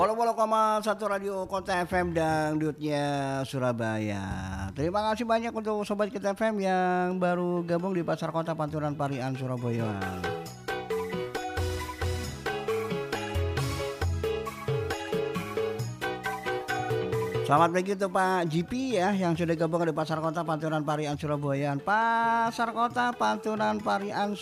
1 Radio Kota FM Dangdutnya Surabaya. Terima kasih banyak untuk Sobat Kita FM yang baru gabung di Pasar Kota Panturan Parian Surabaya. Selamat pagi untuk Pak GP ya yang sudah gabung di Pasar Kota Panturan Parian Surabaya. Pasar Kota Panturan Parian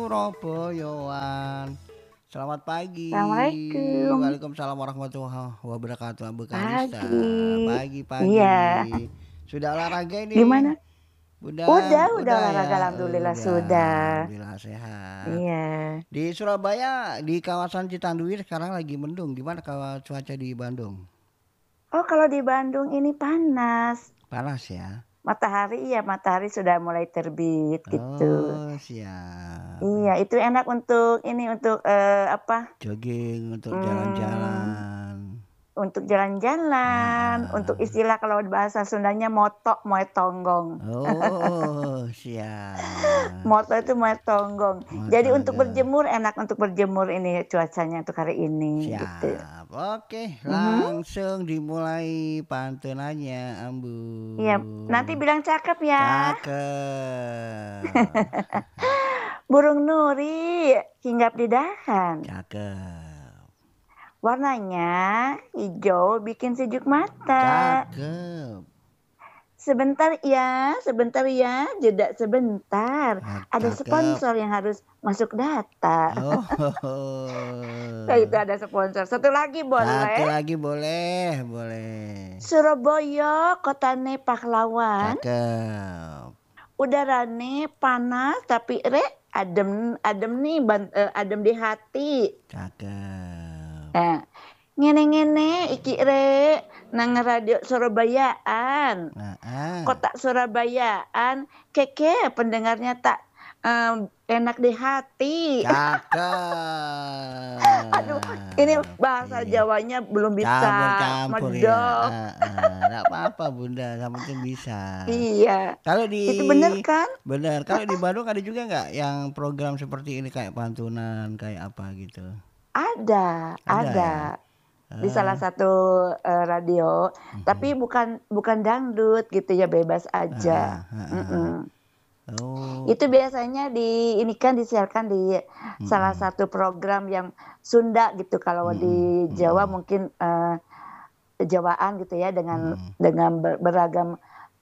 Surabaya. Selamat pagi. Assalamualaikum. Waalaikumsalam warahmatullahi wabarakatuh. Bekalista. Pagi. Pagi-pagi. Iya. Sudah olahraga ini? Gimana? Udah Olahraga ya. alhamdulillah sudah. Alhamdulillah sehat. Iya. Di Surabaya di kawasan Citanduir sekarang lagi mendung. Gimana kalau cuaca di Bandung? Oh, kalau di Bandung ini panas. Panas ya. Matahari sudah mulai terbit gitu. Oh, siap. Iya, itu enak untuk apa? Jogging, untuk jalan-jalan. Untuk jalan-jalan, untuk istilah kalau bahasa Sundanya moto moe tonggong. Oh, siap. Moto itu moe tonggong. Jadi untuk berjemur enak untuk berjemur ini cuacanya untuk hari ini. Siap. Gitu. Oke, langsung dimulai pantunannya, Ambu. Iya, nanti bilang cakep ya. Cakep. Burung nuri hinggap di dahan. Cakep. Warnanya hijau bikin sejuk mata. Cakep. Sebentar ya, jeda sebentar. Ada sponsor yang harus masuk data. Oh. Nah, itu ada sponsor. Satu lagi boleh? Satu lagi boleh. Surabaya, kotane pahlawan. Cakep. Udarane panas tapi adem nih, adem di hati. Cakep. Nah, ngene iki nang radio Surabayaan. Kota Surabayaan keke pendengarnya tak enak di hati. Cakep. Aduh, ini bahasa Jawanya belum bisa campur medok. Ya. Enggak apa-apa Bunda, yang penting bisa. Iya. Kalau itu bener kan? Bener. Kalau di Bandung ada juga nggak yang program seperti ini kayak pantunan kayak apa gitu? Ada. Ya? Di salah satu radio, tapi bukan dangdut gitu ya, bebas aja. Oh. Itu biasanya disiarkan di salah satu program yang Sunda gitu. Kalau di Jawa mungkin Jawaan gitu ya, dengan beragam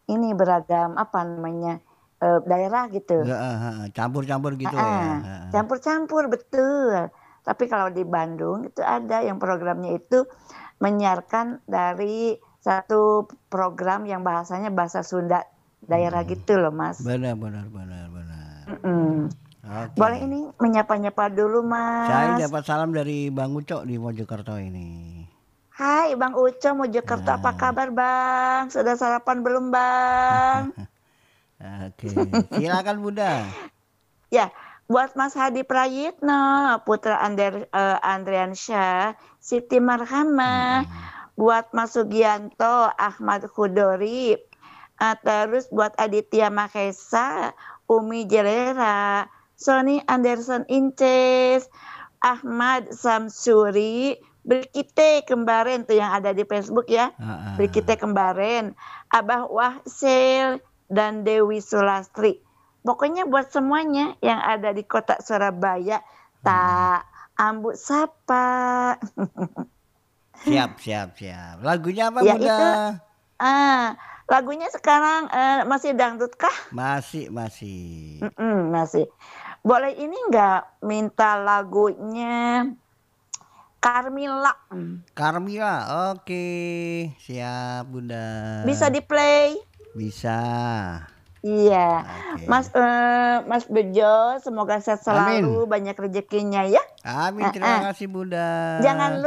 apa namanya daerah gitu. Campur-campur gitu ya. Campur-campur betul. Tapi kalau di Bandung itu ada yang programnya itu menyiarkan dari satu program yang bahasanya bahasa Sunda daerah gitu loh, Mas. Benar. Okay. Boleh ini menyapa-nyapa dulu, Mas. Saya dapat salam dari Bang Uco di Mojokerto ini. Hai Bang Uco Mojokerto, apa kabar Bang? Sudah sarapan belum Bang? Oke, silakan Bunda. Ya. Buat Mas Hadi Prayitno, Putra Andriansyah, Siti Marhamah, buat Mas Sugianto, Ahmad Khudori, terus buat Aditya Mahesa, Umi Jelera, Sony Anderson Inces, Ahmad Samsuri, Brikite Kembaren tuh yang ada di Facebook ya, Brikite Kembaren, Abah Wahsel, dan Dewi Sulastri. Pokoknya buat semuanya yang ada di kota Surabaya, tak Ambu sapa. Siap. Lagunya apa Bunda? Itu, lagunya sekarang masih dangdut kah? Masih. Masih. Boleh ini nggak minta lagunya Carmila? Oke. Siap Bunda. Bisa di play? Bisa. Iya, okay. Mas Bejo, semoga sehat selalu, Amin. banyak rezekinya ya. Amin, terima kasih Bunda. Jangan lupa